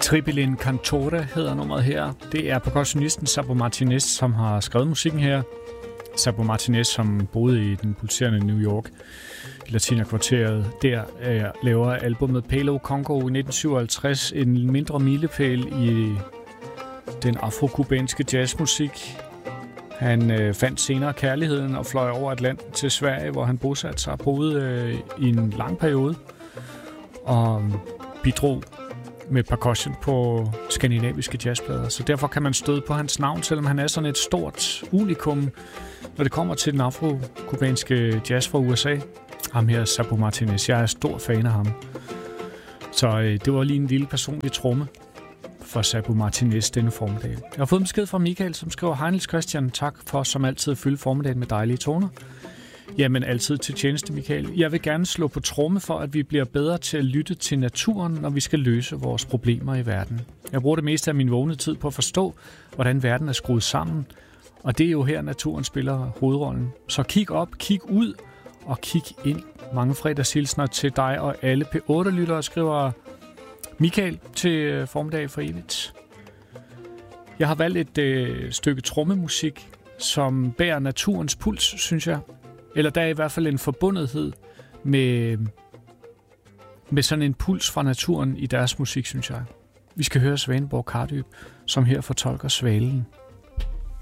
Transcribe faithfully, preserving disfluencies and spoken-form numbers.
Tribilin Cantora hedder nummeret her. Det er percussionisten Sabo Martinez, som har skrevet musikken her. Sabo Martinez, som boede i den pulserende New York, i Latina-kvarteret. Der øh, laver albumet Palo Congo i nitten syvoghalvtreds en mindre milepæl i den afro-kubanske jazzmusik. Han øh, fandt senere kærligheden og fløj over Atlanten til Sverige, hvor han bosatte sig og boede øh, i en lang periode og bidrog med percussion på skandinaviske jazzplader. Så derfor kan man støde på hans navn, selvom han er sådan et stort unikum, når det kommer til den afro-kubanske jazz fra U S A. Ham her, Sabo Martinez. Jeg er stor fan af ham. Så øh, det var lige en lille personlig tromme for Sabo Martinez denne formiddag. Jeg har fået en besked fra Michael, som skriver: Hej Niels Christian, tak for som altid at fylde formiddagen med dejlige toner. Jamen altid til tjeneste, Michael. Jeg vil gerne slå på tromme for, at vi bliver bedre til at lytte til naturen, når vi skal løse vores problemer i verden. Jeg bruger det meste af min vågne tid på at forstå, hvordan verden er skruet sammen, og det er jo her, naturen spiller hovedrollen. Så kig op, kig ud og kig ind. Mange fredagshilsner til dig og alle P otte-lyttere, skriver Michael til formiddag for evigt. Jeg har valgt et øh, stykke trommemusik, som bærer naturens puls, synes jeg. Eller der er i hvert fald en forbundethed med, med sådan en puls fra naturen i deres musik, synes jeg. Vi skal høre Svaneborg Kardyb, som her fortolker Svalen.